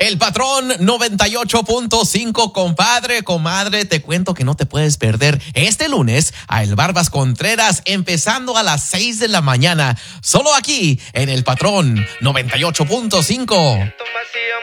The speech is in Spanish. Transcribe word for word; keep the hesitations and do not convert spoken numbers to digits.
El Patrón noventa y ocho punto cinco, compadre, comadre, te cuento que no te puedes perder este lunes a El Barbas Contreras empezando a las seis de la mañana, solo aquí en El Patrón noventa y ocho punto cinco.